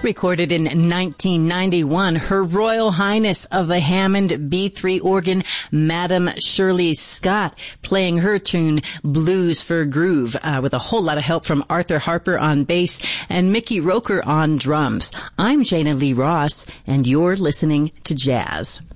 Recorded in 1991, Her Royal Highness of the Hammond B3 organ, Madam Shirley Scott, playing her tune Blues for Groove, with a whole lot of help from Arthur Harper on bass and Mickey Roker on drums. I'm Jana Lee Ross, and you're listening to Jazz.